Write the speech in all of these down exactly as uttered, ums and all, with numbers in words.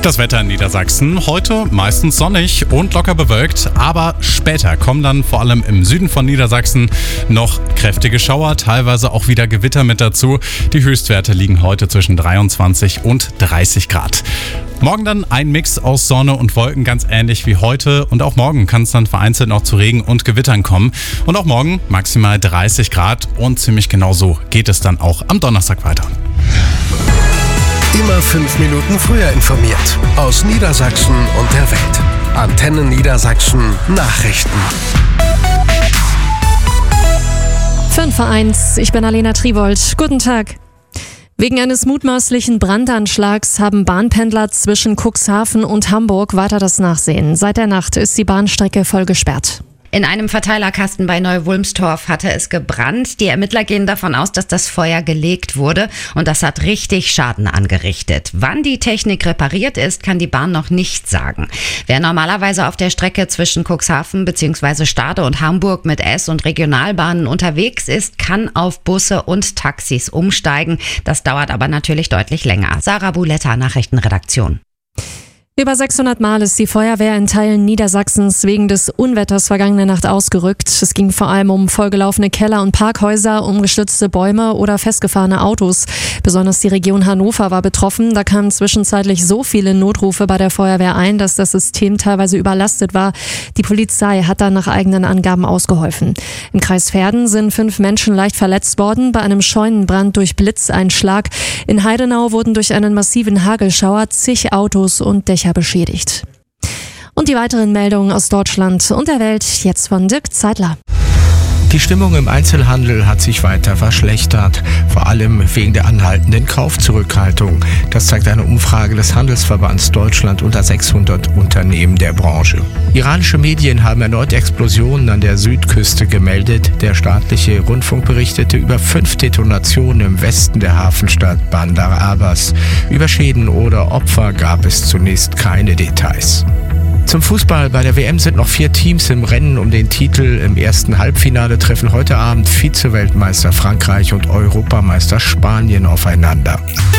Das Wetter in Niedersachsen heute meistens sonnig und locker bewölkt, aber später kommen dann vor allem im Süden von Niedersachsen noch kräftige Schauer, teilweise auch wieder Gewitter mit dazu. Die Höchstwerte liegen heute zwischen dreiundzwanzig und dreißig Grad. Morgen dann ein Mix aus Sonne und Wolken, ganz ähnlich wie heute. Und auch morgen kann es dann vereinzelt noch zu Regen und Gewittern kommen. Und auch morgen maximal dreißig Grad und ziemlich genau so geht es dann auch am Donnerstag weiter. Immer fünf Minuten früher informiert. Aus Niedersachsen und der Welt. Antenne Niedersachsen Nachrichten. fünf vor eins, ich bin Alena Tribold. Guten Tag. Wegen eines mutmaßlichen Brandanschlags haben Bahnpendler zwischen Cuxhaven und Hamburg weiter das Nachsehen. Seit der Nacht ist die Bahnstrecke voll gesperrt. In einem Verteilerkasten bei Neu-Wulmstorf hatte es gebrannt. Die Ermittler gehen davon aus, dass das Feuer gelegt wurde und das hat richtig Schaden angerichtet. Wann die Technik repariert ist, kann die Bahn noch nicht sagen. Wer normalerweise auf der Strecke zwischen Cuxhaven bzw. Stade und Hamburg mit S- und Regionalbahnen unterwegs ist, kann auf Busse und Taxis umsteigen. Das dauert aber natürlich deutlich länger. Sarah Buletta, Nachrichtenredaktion. Über sechshundert Mal ist die Feuerwehr in Teilen Niedersachsens wegen des Unwetters vergangene Nacht ausgerückt. Es ging vor allem um vollgelaufene Keller und Parkhäuser, um gestürzte Bäume oder festgefahrene Autos. Besonders die Region Hannover war betroffen. Da kamen zwischenzeitlich so viele Notrufe bei der Feuerwehr ein, dass das System teilweise überlastet war. Die Polizei hat dann nach eigenen Angaben ausgeholfen. Im Kreis Verden sind fünf Menschen leicht verletzt worden bei einem Scheunenbrand durch Blitzeinschlag. In Heidenau wurden durch einen massiven Hagelschauer zig Autos und Dächer beschädigt. Und die weiteren Meldungen aus Deutschland und der Welt jetzt von Dirk Zeitler. Die Stimmung im Einzelhandel hat sich weiter verschlechtert, vor allem wegen der anhaltenden Kaufzurückhaltung. Das zeigt eine Umfrage des Handelsverbands Deutschland unter sechshundert Unternehmen der Branche. Iranische Medien haben erneut Explosionen an der Südküste gemeldet. Der staatliche Rundfunk berichtete über fünf Detonationen im Westen der Hafenstadt Bandar Abbas. Über Schäden oder Opfer gab es zunächst keine Details. Zum Fußball. Bei der W M sind noch vier Teams im Rennen um den Titel. Im ersten Halbfinale treffen heute Abend Vize-Weltmeister Frankreich und Europameister Spanien aufeinander.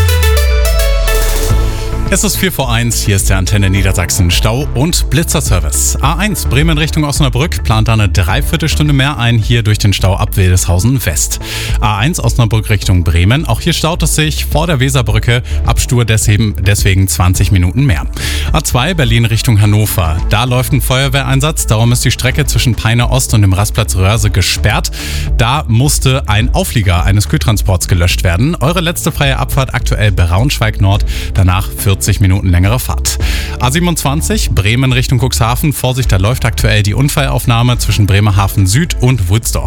Es ist vier vor eins, hier ist der Antenne Niedersachsen Stau- und Blitzerservice. A eins Bremen Richtung Osnabrück plant da eine Dreiviertelstunde mehr ein, hier durch den Stau ab Wildeshausen West. A eins Osnabrück Richtung Bremen, auch hier staut es sich vor der Weserbrücke, ab Stur deswegen, deswegen zwanzig Minuten mehr. A zwei Berlin Richtung Hannover, da läuft ein Feuerwehreinsatz, darum ist die Strecke zwischen Peine Ost und dem Rastplatz Röhrse gesperrt. Da musste ein Auflieger eines Kühltransports gelöscht werden. Eure letzte freie Abfahrt aktuell Braunschweig Nord, danach vierzig Minuten längere Fahrt. A siebenundzwanzig Bremen Richtung Cuxhaven. Vorsicht, da läuft aktuell die Unfallaufnahme zwischen Bremerhaven Süd und Wulsdorf.